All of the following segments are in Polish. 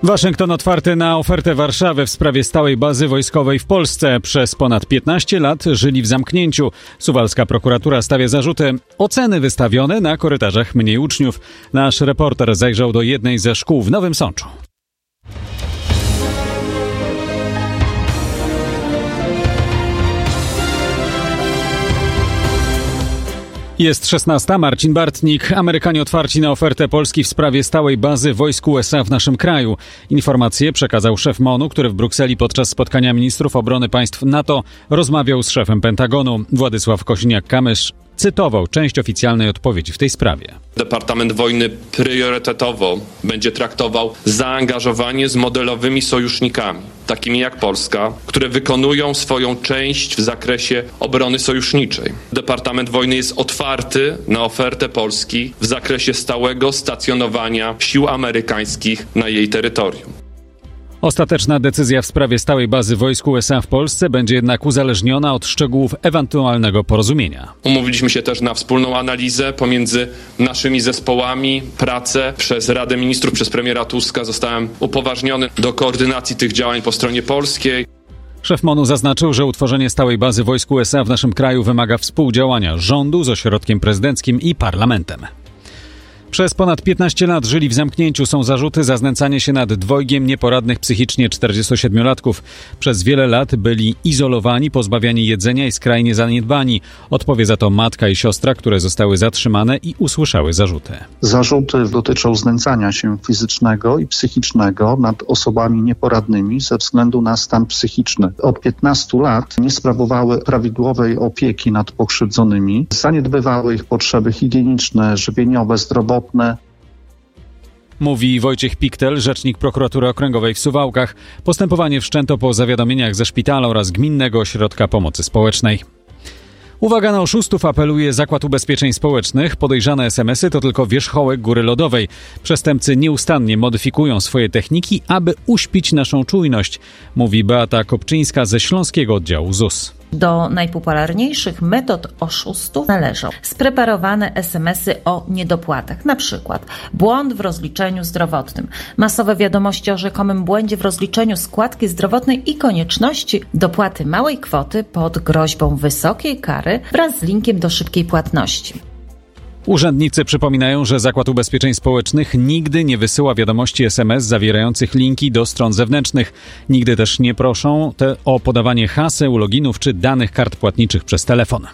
Waszyngton otwarty na ofertę Warszawy w sprawie stałej bazy wojskowej w Polsce. Przez ponad 15 lat żyli w zamknięciu. Suwalska prokuratura stawia zarzuty. Oceny wystawione na korytarzach mniej uczniów. Nasz reporter zajrzał do jednej ze szkół w Nowym Sączu. Jest 16. Marcin Bartnik. Amerykanie otwarci na ofertę Polski w sprawie stałej bazy wojsk USA w naszym kraju. Informację przekazał szef MON-u, który w Brukseli podczas spotkania ministrów obrony państw NATO rozmawiał z szefem Pentagonu. Władysław Kosiniak-Kamysz cytował część oficjalnej odpowiedzi w tej sprawie. Departament Wojny priorytetowo będzie traktował zaangażowanie z modelowymi sojusznikami, takimi jak Polska, które wykonują swoją część w zakresie obrony sojuszniczej. Departament Wojny jest otwarty na ofertę Polski w zakresie stałego stacjonowania sił amerykańskich na jej terytorium. Ostateczna decyzja w sprawie stałej bazy wojsk USA w Polsce będzie jednak uzależniona od szczegółów ewentualnego porozumienia. Umówiliśmy się też na wspólną analizę pomiędzy naszymi zespołami, pracę przez Radę Ministrów, przez premiera Tuska. Zostałem upoważniony do koordynacji tych działań po stronie polskiej. Szef MON-u zaznaczył, że utworzenie stałej bazy wojsk USA w naszym kraju wymaga współdziałania rządu z ośrodkiem prezydenckim i parlamentem. Przez ponad 15 lat żyli w zamknięciu. Są zarzuty za znęcanie się nad dwojgiem nieporadnych psychicznie 47-latków. Przez wiele lat byli izolowani, pozbawiani jedzenia i skrajnie zaniedbani. Odpowie za to matka i siostra, które zostały zatrzymane i usłyszały zarzuty. Zarzuty dotyczą znęcania się fizycznego i psychicznego nad osobami nieporadnymi ze względu na stan psychiczny. Od 15 lat nie sprawowały prawidłowej opieki nad pokrzywdzonymi, zaniedbywały ich potrzeby higieniczne, żywieniowe, zdrowotne. Mówi Wojciech Piktel, rzecznik prokuratury okręgowej w Suwałkach. Postępowanie wszczęto po zawiadomieniach ze szpitala oraz Gminnego Ośrodka Pomocy Społecznej. Uwaga na oszustów, apeluje Zakład Ubezpieczeń Społecznych. Podejrzane SMS-y to tylko wierzchołek góry lodowej. Przestępcy nieustannie modyfikują swoje techniki, aby uśpić naszą czujność, mówi Beata Kopczyńska ze Śląskiego Oddziału ZUS. Do najpopularniejszych metod oszustów należą spreparowane SMS-y o niedopłatach, na przykład błąd w rozliczeniu zdrowotnym, masowe wiadomości o rzekomym błędzie w rozliczeniu składki zdrowotnej i konieczności dopłaty małej kwoty pod groźbą wysokiej kary wraz z linkiem do szybkiej płatności. Urzędnicy przypominają, że Zakład Ubezpieczeń Społecznych nigdy nie wysyła wiadomości SMS zawierających linki do stron zewnętrznych. Nigdy też nie proszą o podawanie haseł, loginów czy danych kart płatniczych przez telefon.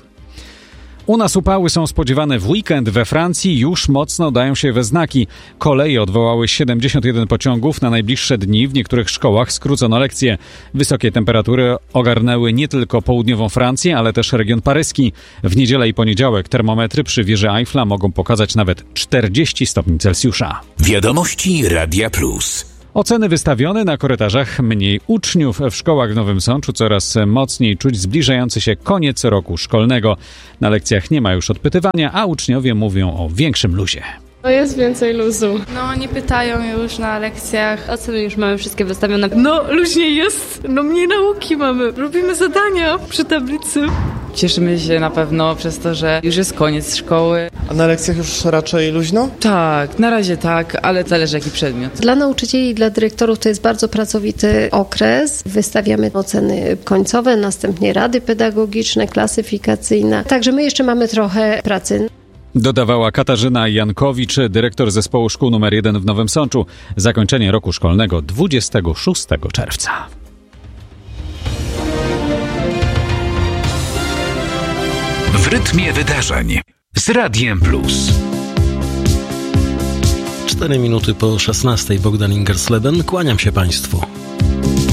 U nas upały są spodziewane w weekend. We Francji już mocno dają się we znaki. Koleje odwołały 71 pociągów na najbliższe dni. W niektórych szkołach skrócono lekcje. Wysokie temperatury ogarnęły nie tylko południową Francję, ale też region paryski. W niedzielę i poniedziałek termometry przy wieży Eiffla mogą pokazać nawet 40 stopni Celsjusza. Wiadomości Radia Plus. Oceny wystawione na korytarzach mniej uczniów. W szkołach w Nowym Sączu coraz mocniej czuć zbliżający się koniec roku szkolnego. Na lekcjach nie ma już odpytywania, a uczniowie mówią o większym luzie. No jest więcej luzu. No nie pytają już na lekcjach. Oceny już mamy wszystkie wystawione. No luźniej jest. No mniej nauki mamy. Robimy zadania przy tablicy. Cieszymy się na pewno przez to, że już jest koniec szkoły. A na lekcjach już raczej luźno? Tak, na razie tak, ale zależy jaki przedmiot. Dla nauczycieli i dla dyrektorów to jest bardzo pracowity okres. Wystawiamy oceny końcowe, następnie rady pedagogiczne, klasyfikacyjne. Także my jeszcze mamy trochę pracy. Dodawała Katarzyna Jankowicz, dyrektor zespołu szkół nr 1 w Nowym Sączu. Zakończenie roku szkolnego 26 czerwca. W rytmie wydarzeń z Radiem Plus. 4 minuty po 16. Bogdan Ingersleben. Kłaniam się Państwu.